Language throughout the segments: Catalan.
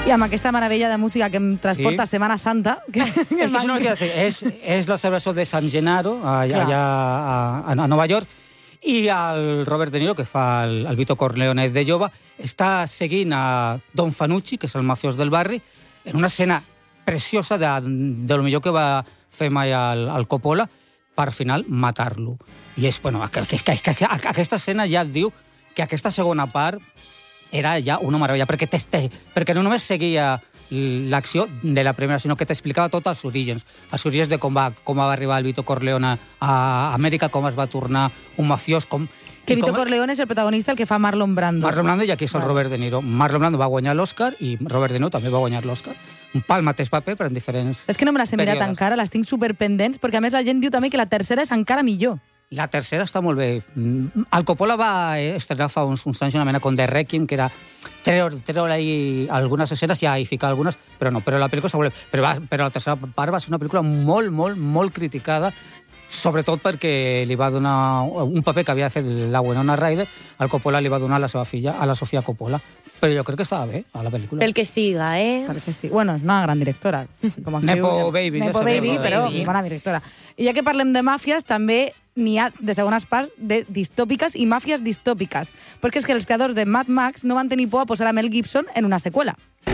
I amb aquesta meravella de música que em transporta a Semana Santa... És la celebració de San Gennaro, allà a Nova York, i el Robert De Niro, que fa el Vito Corleone de jove, està seguint a Don Fanucci, que és el mafiós del barri, en una escena preciosa de lo millor que va fer mai el Coppola, per al final matar-lo. I és, bueno, aquesta escena ja et diu que aquesta segona part era ja una meravella, perquè no només seguia l'acció de la primera, sinó que t'explicava tots els orígens de com va arribar el Vito Corleone a Amèrica, com es va tornar un mafiós, Que Vito Corleone és el protagonista, el que fa Marlon Brando. Marlon Brando, i aquí és el Robert De Niro. Marlon Brando va guanyar l'Oscar i Robert De Niro també va guanyar l'Oscar. Un pal mateix paper, però en diferents És que no me les he mirat encara, les tinc superpendents, perquè a més la gent diu també que la tercera és encara millor. La tercera està molt bé. El Coppola va estrenar fa uns anys una mena com de Requiem, que era treure ahí algunes escenes i ficar algunes, però no, però la pel·lícula està molt bé. Però la tercera part va ser una pel·lícula molt, molt, molt criticada, sobretot perquè li va donar un paper que havia fet la Winona Ryder, el Coppola li va donar a la seva filla, a la Sofia Coppola. Però jo crec que estava bé, a la pel·lícula. Pel que siga, Perquè sí. Bueno, és una gran directora. Nepo Baby, Nepo Baby, però bona directora. I ja que parlem de màfies, també n'hi ha de segones parts de distòpiques i màfies distòpiques. Perquè és que els creadors de Mad Max no van tenir por a posar a Mel Gibson en una seqüela.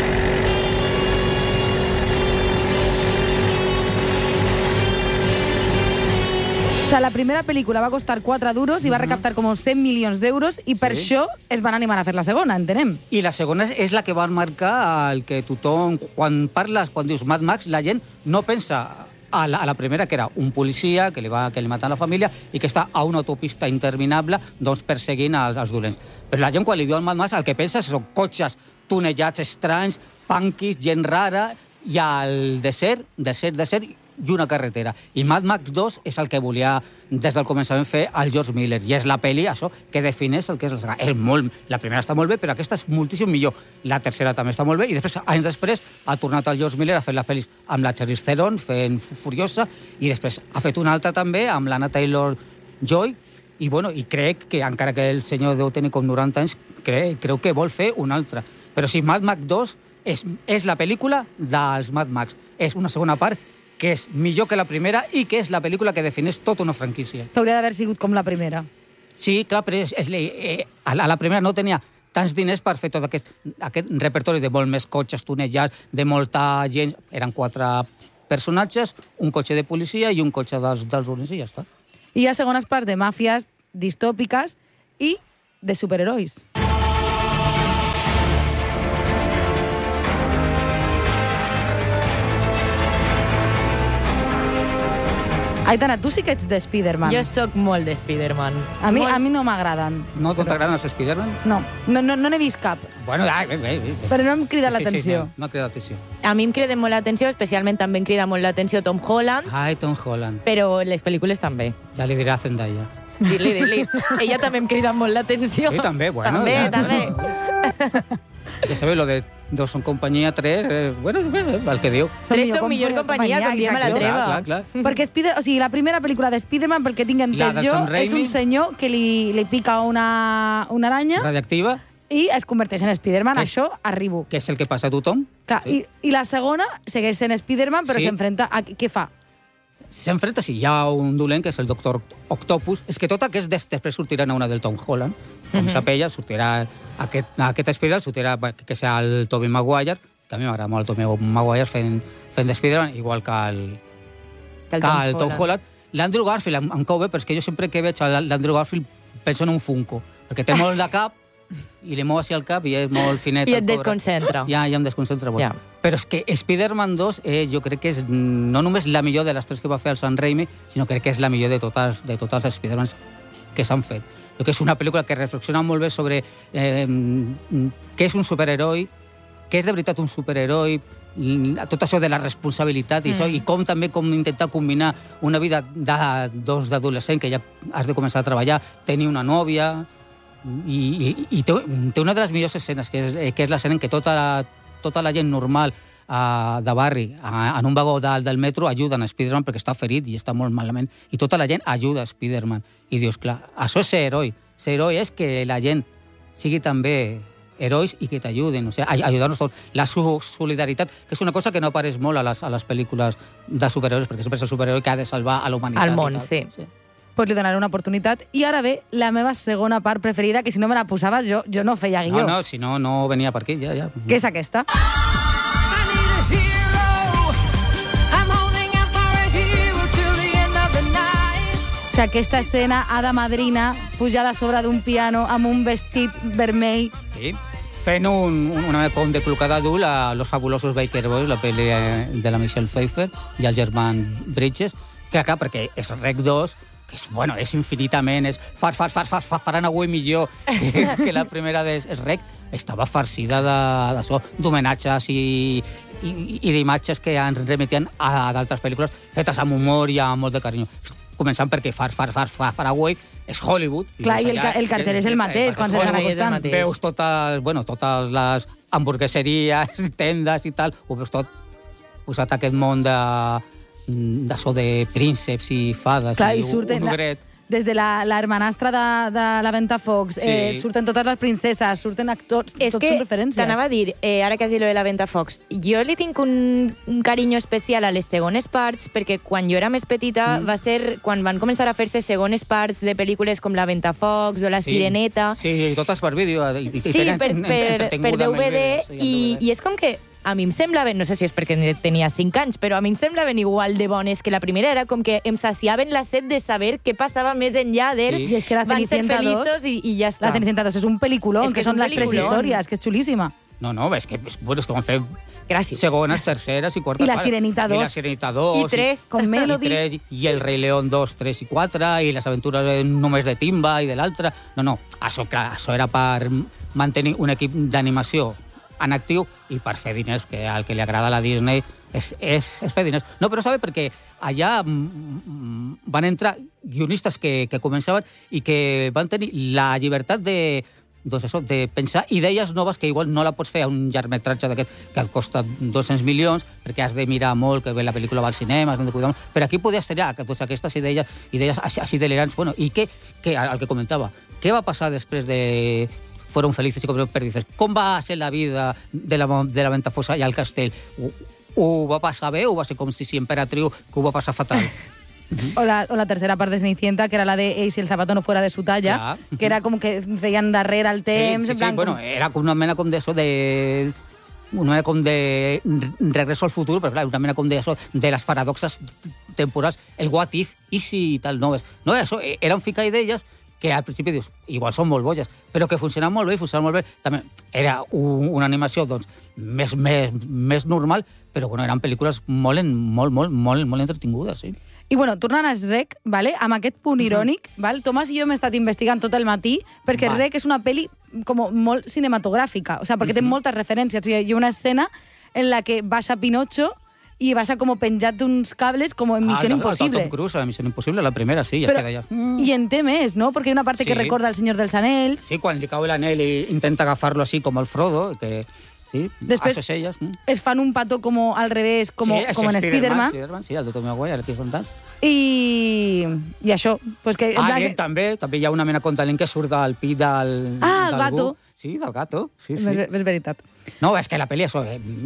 O sea, la primera pel·lícula va costar 4 duros i va recaptar com 100 milions d'euros i per això es van animar a fer la segona, entenem. I la segona és la que van marcar el que tothom... Quan dius Mad Max, la gent no pensa a la primera, que era un policia que li mata a la família i que està a una autopista interminable perseguint els dolents. Però la gent, quan li diu al Mad Max, el que pensa són cotxes tunellats estranys, punkis, gent rara, i al desert i una carretera. I Mad Max 2 és el que volia des del començament fer el George Miller, i és la pel·li, això, que defineix el que és la saga. La primera està molt bé, però aquesta és moltíssim millor. La tercera també està molt bé, i després, anys després, ha tornat el George Miller a fer les pel·lis amb la Charlize Theron, fent Furiosa, i després ha fet una altra també amb l'Anna Taylor-Joy, i crec que, encara que el senyor deu tenir com 90 anys, creu que vol fer una altra. Però sí, Mad Max 2 és la pel·lícula dels Mad Max. És una segona part que és millor que la primera i que és la pel·lícula que defineix tota una franquícia. Que hauria d'haver sigut com la primera. Sí, clar, però a la primera no tenia tants diners per fer tot aquest repertori de molt més cotxes tunellats, de molta gent. Eren 4 personatges, un cotxe de policia i un cotxe dels dolents, i ja està. I hi ha segones parts de màfies distòpiques i de superherois. Aitana, tu sí que ets de Spider-Man. Jo sóc molt de Spider-Man. A mi no m'agraden. No t'agraden els Spider-Man? No n'he vist cap. Bueno, bé. Però no em crida l'atenció. No crida l'atenció. A mi em crida molt l'atenció, especialment també em crida molt l'atenció Tom Holland. Ai, Tom Holland. Però les pel·lícules també. Ja li diré a Zendaya. Dili. Ella també em crida molt l'atenció. Sí, també, bueno. També. Ja sabeu, lo de Dos són companyia, 3, bueno, el que diu. 3 són millor companyia, com diem a la treva. Clar. Perquè la primera pel·lícula de Spider-Man, pel que tinc entès jo, és un senyor que li pica una aranya radioactiva i es converteix en Spider-Man. Això arribo. Que és el que passa a tothom. Clar, i la segona segueix sent Spider-Man, però s'enfrenta a... Què fa? S'enfrenta, sí, hi ha un dolent, que és el Doctor Octopus. És que tot aquest després sortirà una del Tom Holland. Com sap ella, sortirà aquest Spider-Man, sortirà que serà el Tobey Maguire, que a mi m'agrada molt el Tobey Maguire fent de Spider-Man, igual que el Tom Holland. L'Andrew Garfield em cau bé, però és que jo sempre que veig l'Andrew Garfield penso en un Funko, perquè té molt de cap i li mou així el cap i és molt finet. I et desconcentra. Ja em desconcentra molt. Ja. Però és que Spider-Man 2 jo crec que és no només la millor de les 3 que va fer el Sam Raimi, sinó crec que és la millor de tots els Spider-Mans que s'han fet. Que és una pel·lícula que reflexiona molt bé sobre què és un superheroi, què és de veritat un superheroi, tot això de la responsabilitat i com intentar combinar una vida d'adolescent, que ja has de començar a treballar, tenir una nòvia, i té una de les millors escenes, que és l'escena en què tota la gent normal de barri, en un vagó del metro, ajuden a Spider-Man perquè està ferit i està molt malament, i tota la gent ajuda a Spider-Man. I dius, clar, això és ser heroi. Ser heroi és que la gent sigui també herois i que t'ajuden, o sigui, ajudar-nos tots. La solidaritat, que és una cosa que no apareix molt a les pel·lícules de superherois, perquè sempre és el superheroi que ha de salvar a la humanitat. Al món, i tal. sí. Pues li donaré una oportunitat. I ara ve la meva segona part preferida, que si no me la posava jo no feia guió. No, si no, no venia per aquí, ja. Que és aquesta. O sigui, aquesta escena, Hada Madrina, pujada a sobre d'un piano amb un vestit vermell. Sí, fent una com de col·locada adult a Los fabulosos Baker Boys, la pel·li de la Michelle Pfeiffer i el Germán Bridges, que acá, perquè és Rec 2, que és infinitament, és faran avui millor que la primera de Rec, estava farcida d'homenatges i d'imatges que ens remetien a d'altres pel·lícules fetes amb humor i amb molt de carinyo. Començant perquè Far Away és Hollywood. Clar, i el cartell és el mateix, quan s'estan acostant. Veus totes les hamburgueseries, tendes i tal, ho veus tot posat a aquest món de prínceps i fades. Clar, i surten un ogret. des de la hermanastra de la Ventafocs, surten totes les princeses, surten actors, És tots que són referències. t'anava a dir, ara que has dit lo de la Ventafocs, jo li tinc un carinyo especial a les segones parts, perquè quan jo era més petita va ser quan van començar a fer-se segones parts de pel·lícules com la Ventafocs o la Sireneta. Sí, totes per vídeo. Sí, per DVD, i és com que a mi em semblaven, no sé si és perquè tenia 5 anys, però a mi em semblaven igual de bones que la primera. Era com que em saciaven la set de saber què passava més enllà d'ell. I és que la van ser Cenicienta 2, feliços i ja està. La Cenicienta 2 és un pel·lículon, que són les 3 històries, que és xulíssima. No, és que van fer Gràcies. segones, terceres i quartes. I la Sirenita 2. I la Sirenita 2. I 3. Com Melody. I 3, i el Rei León 2, 3 i 4, i les aventures només de Timba i de l'altre. No, això era per mantenir un equip d'animació en actiu i per fer diners, que al que li agrada a la Disney és fer diners. No, però sabe, perquè allà van entrar guionistes que començaven i que van tenir la llibertat de pensar idees noves que igual no la pots fer a un llargmetratge d'aquest que et costa 200 milions, perquè has de mirar molt, que la pel·lícula va al cinema, has de cuidar molt. Però aquí podies tenir aquestes idees així delirants. Bueno, i el que comentava, què va passar després de Fueron felices i comieron perdices? Com va ser la vida de la Ventafocs allà al castell? Ho va passar bé o va ser com si Imperatriu, que ho va passar fatal? O la tercera part de Cenicienta, que era la de si el zapato no fuera de su talla, Clar. que era com que feien darrere el temps. Sí, bueno, era com una mena com d'això de... una mena com de regreso al futur, però clar, una mena com d'això de les paradoxes temporals, el what if, i si tal, no, això era un ficar idees que al principi dius, igual són molt boges, però que funcionen molt bé, També era una animació doncs, més normal, però bueno, eren pel·lícules molt entretingudes, sí. I bueno, tornant a Shrek, vale? Amb aquest punt irònic, val? Tomàs i jo hem estat investigant tot el matí, perquè Shrek és una pel·li com molt cinematogràfica, o sea, perquè té moltes referències. Hi ha una escena en la que baixa Pinocho i baixa com penjat d'uns cables com en Missió Impossible. Tom Cruise, a Missió Impossible, la primera, sí, ja es queda allà. I en té més, no? Perquè hi ha una part que recorda el Senyor dels Anells. Sí, quan li cau l'anell i intenta agafar-lo així com el Frodo, que... Sí, després es fan un petó com al revés, com en Spider-Man. Sí, el de Tobey Maguire, el que són tants. I això. Pues que, Alien també hi ha una mena con talent que surt del pit del gato. Sí, del gato, sí. És veritat. No, és que la pel·li,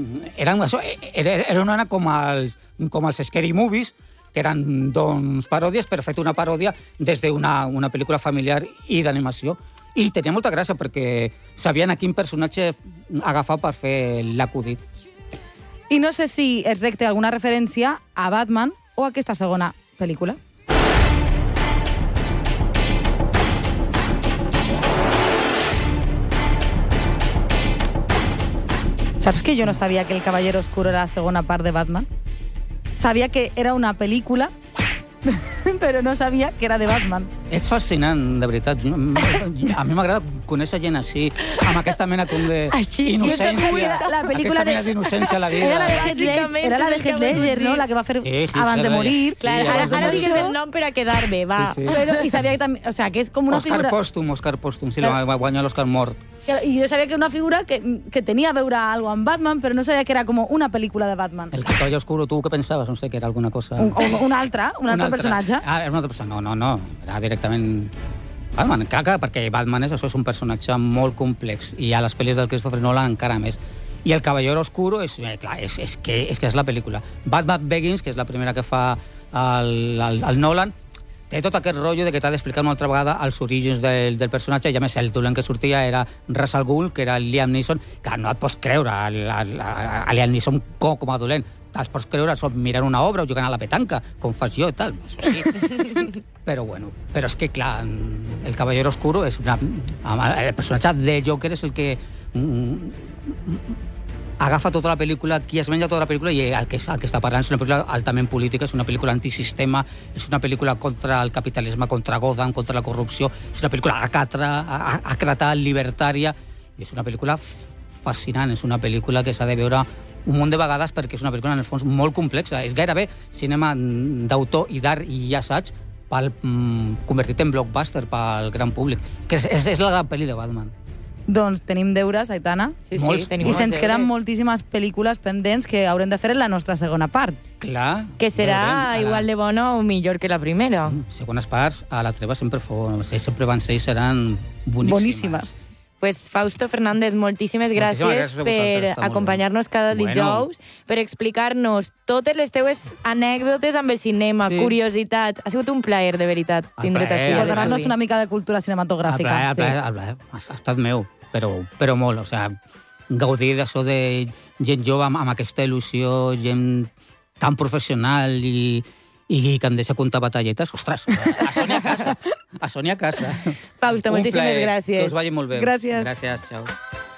era una com els Scary Movies, que eren doncs paròdies, però fet una paròdia des d'una pel·lícula familiar i d'animació. I tenia molta gràcia perquè sabien a quin personatge agafar per fer l'acudit. I no sé si Shrek té alguna referència a Batman o a aquesta segona pel·lícula. Saps que jo no sabia que El Caballero Oscuro era la segona part de Batman? Sabia que era una pel·lícula, però no sabia que era de Batman. Ets fascinant, de veritat. A mi m'agrada conèixer gent així, amb aquesta mena com d'innocència. La pel·lícula aquesta mena d'innocència a la vida. Era la de Heath Ledger, no? La que va fer abans de morir. Ara digues el nom per a quedar bé, va. I sabia que també... O sea, que és com una figura... Oscar Pòstum, sí, va guanyar l'Oscar mort. I jo sabia que era una figura que tenia a veure algo amb Batman, però no sabia que era com una pel·lícula de Batman. El Caballero Oscuro, tu què pensaves? No sé, que era alguna cosa... Un altre personatge. Ah, era un altre personatge. No, era directament Batman, clar, perquè Batman és un personatge molt complex i a les pel·lis del Christopher Nolan encara més. I El Caballero Oscuro és que és la pel·lícula. Batman Begins, que és la primera que fa el Nolan, té tot aquest rotllo de que t'ha d'explicar una altra vegada els orígens del personatge, i a més el dolent que sortia era Ra's al Ghul, que era el Liam Neeson, que no et pots creure a Liam Neeson com a dolent, te'ls pots creure mirant una obra o jugant a la petanca, com fas jo i tal, això sí. Però és que clar, el Caballero Oscuro és el personatge de Joker és el que agafa tota la pel·lícula, qui es menja tota la pel·lícula, i el que està parlant és una pel·lícula altament política, és una pel·lícula antisistema, és una pel·lícula contra el capitalisme, contra Gotham, contra la corrupció, és una pel·lícula acrata, libertària, i és una pel·lícula fascinant, és una pel·lícula que s'ha de veure un munt de vegades perquè és una pel·lícula, en el fons, molt complexa. És gairebé cinema d'autor i d'art i assaig convertit en blockbuster pel gran públic, que és la gran pel·li de Batman. Doncs tenim deures, Aitana. Sí, I tenim se'ns deures. queden moltíssimes pel·lícules pendents que haurem de fer en la nostra segona part. Clar. Que serà igual de bona o millor que la primera. Segones parts, a la treva sempre van ser i seran boníssimes. Pues Fausto Fernández, moltíssimes gràcies gràcies a vosaltres, per està molt acompanyar-nos cada dijous, per explicar-nos totes les teues anècdotes amb el cinema, curiositats. Ha sigut un plaer, de veritat, tindre't així. Per donar-nos una mica de cultura cinematogràfica. El plaer, ha estat meu, però molt, o sigui, gaudir d'això de gent jove amb aquesta il·lusió, gent tan professional i que em deixa comptar batalletes, ostres, a Sònia a casa. Fausto, moltíssimes gràcies. Que us vagi molt bé. Gràcies. Gràcies, xau.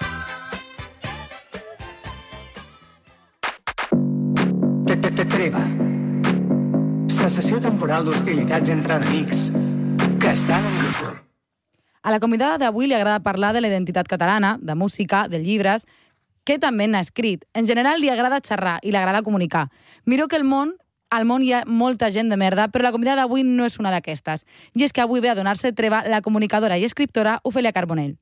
Treva. Cessació temporal d'hostilitats entre enemics que estan en grup. A la convidada d'avui li agrada parlar de la identitat catalana, de música, de llibres, que també n'ha escrit. En general li agrada xerrar i li agrada comunicar. Miro que al món hi ha molta gent de merda, però la convidada d'avui no és una d'aquestes. I és que avui ve a donar-se treva la comunicadora i escriptora Ofèlia Carbonell.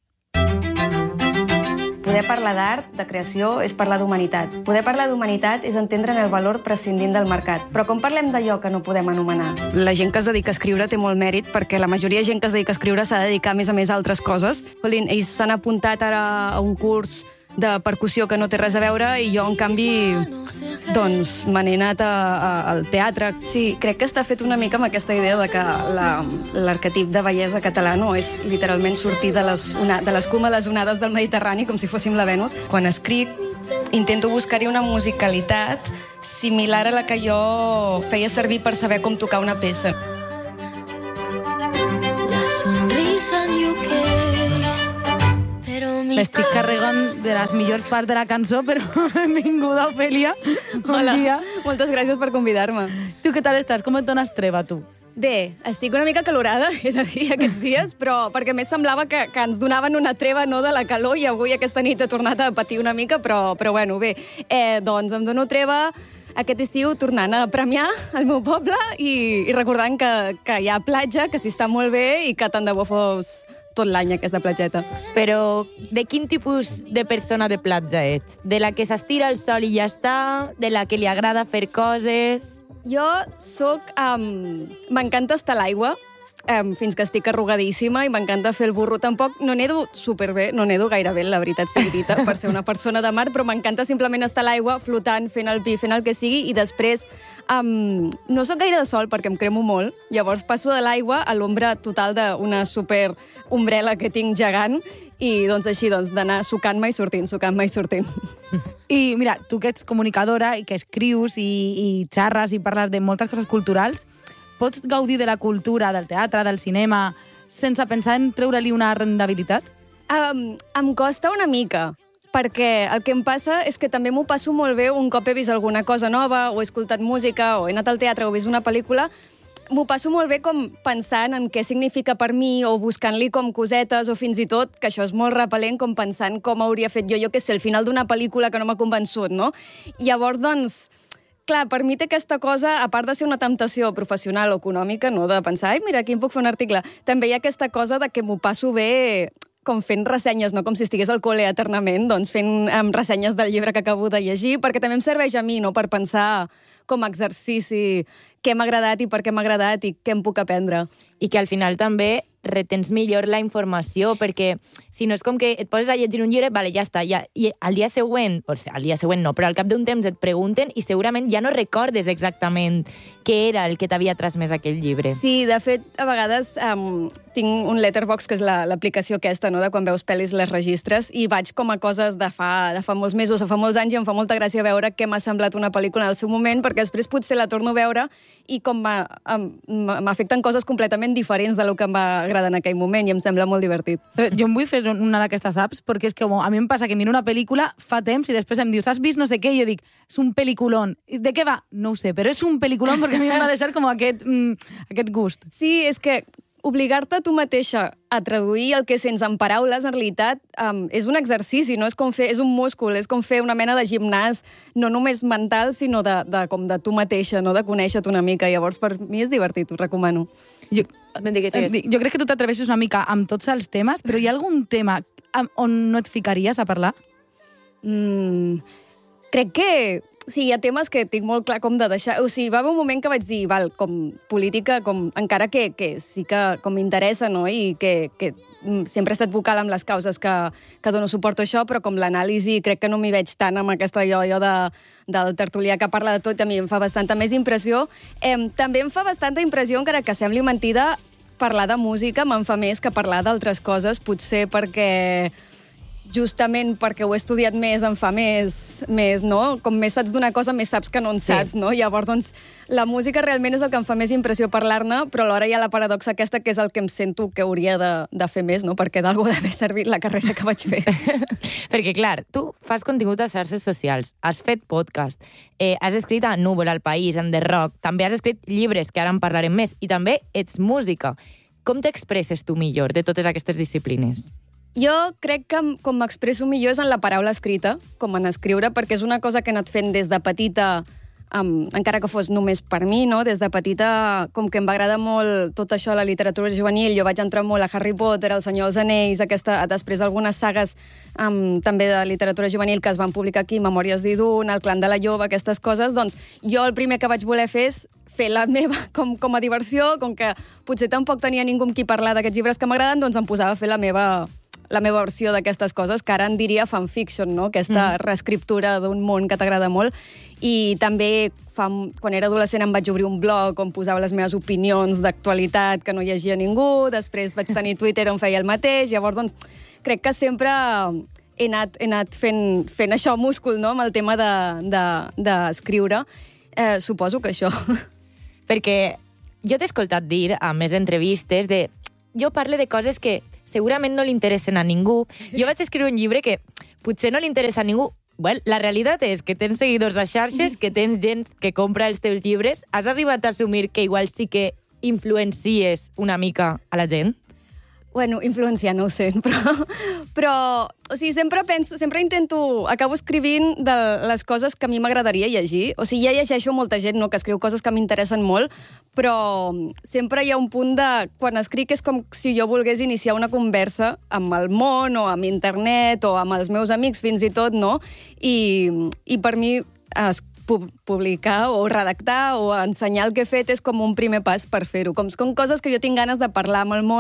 Poder parlar d'art, de creació, és parlar d'humanitat. Poder parlar d'humanitat és entendre'n el valor prescindint del mercat. Però com parlem d'allò que no podem anomenar? La gent que es dedica a escriure té molt mèrit perquè la majoria de gent que es dedica a escriure s'ha de dedicar a més altres coses. Ells s'han apuntat ara a un curs de percussió que no té res a veure i jo, en canvi, doncs, me n'he anat al teatre. Sí, crec que està fet una mica amb aquesta idea de que l'arquetip de bellesa català no és literalment sortir de l'escuma a les onades del Mediterrani com si fóssim la Venus. Quan escric, intento buscar-hi una musicalitat similar a la que jo feia servir per saber com tocar una peça. La sonrisa en UK. M'estic carregant de les millors parts de la cançó, però benvinguda, Ofèlia. Bon dia. Moltes gràcies per convidar-me. Tu què tal estàs? Com et dones treva, tu? Bé, estic una mica calorada, he de dir, aquests dies, però perquè més semblava que ens donaven una treva no de la calor i avui aquesta nit he tornat a patir una mica, però bueno, bé. Doncs em dono treva aquest estiu tornant a Premià, al meu poble, i recordant que hi ha platja, que s'hi està molt bé i que tant de bo fos tot l'any aquesta platgeta. Però de quin tipus de persona de platja ets? De la que s'estira al sol i ja està? De la que li agrada fer coses? Jo soc... m'encanta estar a l'aigua, fins que estic arrugadíssima i m'encanta fer el burro. Tampoc no nedo superbé, no nedo gaire bé, la veritat sigui dita, per ser una persona de mar, però m'encanta simplement estar a l'aigua, flotant, fent el pi, fent el que sigui, i després no soc gaire de sol perquè em cremo molt, llavors passo de l'aigua a l'ombra total d'una super ombrela que tinc gegant, i doncs així d'anar sucant-me i sortint. I mira, tu que ets comunicadora i que escrius i xarres i parles de moltes coses culturals, pots gaudir de la cultura, del teatre, del cinema, sense pensar en treure-li una rendibilitat? Em costa una mica, perquè el que em passa és que també m'ho passo molt bé un cop he vist alguna cosa nova, o he escoltat música, o he anat al teatre, o he vist una pel·lícula. M'ho passo molt bé com pensant en què significa per mi, o buscant-li com cosetes, o fins i tot, que això és molt repel·lent, com pensant com hauria fet jo què sé, el final d'una pel·lícula que no m'ha convençut, no? Llavors, doncs, clar, per mi té aquesta cosa, a part de ser una temptació professional o econòmica, no de pensar, ai, mira, aquí em puc fer un article, també hi ha aquesta cosa de que m'ho passo bé com fent ressenyes, no com si estigués al col·le eternament, doncs fent ressenyes del llibre que acabo de llegir, perquè també em serveix a mi, no, per pensar com a exercici què m'ha agradat i per què m'ha agradat i què em puc aprendre. I que al final també retens millor la informació, perquè si no és com que et poses a llegir un llibre, vale, ja està, ja, i al dia següent, o sigui, al dia següent no, però al cap d'un temps et pregunten i segurament ja no recordes exactament què era el que t'havia transmès aquell llibre. Sí, de fet, a vegades tinc un Letterboxd, que és l'aplicació aquesta, no?, de quan veus pel·lis les registres, i vaig com a coses de fa molts mesos o fa molts anys, i em fa molta gràcia veure què m'ha semblat una pel·lícula en el seu moment, perquè després potser la torno a veure i com m'afecten coses completament diferents del que em va agradar en aquell moment, i em sembla molt divertit. Jo em vull fer una d'aquestes apps, perquè és que a mi em passa que miro una pel·lícula fa temps i després em dius, has vist no sé què? I jo dic, és un pel·liculón. De què va? No ho sé, però és un pel·liculón perquè a mi em va deixar com aquest gust. Sí, és que obligar-te tu mateixa a traduir el que sents en paraules, en realitat, és un exercici, no? És un múscul, és com fer una mena de gimnàs, no només mental, sinó com de tu mateixa, no? De conèixer-te una mica. Llavors, per mi és divertit, ho recomano. Jo crec que tu t'atreveixes una mica amb tots els temes, però hi ha algun tema on no et ficaries a parlar? Crec que... Sí, hi ha temes que tinc molt clar com de deixar... O sigui, va haver un moment que vaig dir, com política, encara que sí que com m'interessa, no? I que sempre he estat vocal amb les causes que dono suport a això, però com l'anàlisi crec que no m'hi veig tant amb aquesta jo del tertulià que parla de tot, a mi em fa bastanta més impressió. També em fa bastanta impressió, encara que sembli mentida, parlar de música me'n fa més que parlar d'altres coses, potser perquè... justament perquè ho he estudiat més, em fa més, no? Com més saps d'una cosa, més saps que no en saps, no? Llavors, doncs, la música realment és el que em fa més impressió parlar-ne, però alhora hi ha la paradoxa aquesta, que és el que em sento que hauria de fer més, no? Perquè d'algú d'haver servit la carrera que vaig fer. Perquè, clar, tu fas contingut a xarxes socials, has fet podcast, has escrit a Núvol, al País, en The Rock, també has escrit llibres, que ara en parlarem més, i també ets música. Com t'expresses tu millor de totes aquestes disciplines? Jo crec que com m'expresso millor és en la paraula escrita, com en escriure, perquè és una cosa que he anat fent des de petita, encara que fos només per mi, no? Des de petita, com que em va agradar molt tot això, la literatura juvenil, jo vaig entrar molt a Harry Potter, El Senyor dels Anells, després algunes sagues també de literatura juvenil que es van publicar aquí, Memòries d'Idun, El Clan de la Lloba, aquestes coses, doncs jo el primer que vaig voler fer és fer la meva com a diversió, com que potser tampoc tenia ningú amb qui parlar d'aquests llibres que m'agraden, doncs em posava a fer la meva versió d'aquestes coses, que ara en diria fanfiction, no? Aquesta reescriptura d'un món que t'agrada molt. I també, quan era adolescent, em vaig obrir un blog on posava les meves opinions d'actualitat que no llegia ningú, després vaig tenir Twitter on feia el mateix, llavors, doncs, crec que sempre he anat fent això múscul, no?, amb el tema d'escriure. Suposo que això. Perquè jo t'he escoltat dir, a més entrevistes, jo parlo de coses que segurament no li interessen a ningú. Jo vaig escriure un llibre que potser no li interessa a ningú. Well, la realitat és que tens seguidors a xarxes, que tens gent que compra els teus llibres. Has arribat a assumir que igual sí que influencies una mica a la gent? Bueno, influenciar no ho sé, però o sigui, sempre intento, acabo escrivint de les coses que a mi m'agradaria llegir. O sigui, ja llegeixo molta gent, no?, que escriu coses que m'interessen molt, però sempre hi ha un punt de... Quan escric és com si jo volgués iniciar una conversa amb el món o amb internet o amb els meus amics fins i tot, no? I per mi publicar o redactar o ensenyar el que he fet és com un primer pas per fer-ho. Com coses que jo tinc ganes de parlar amb el món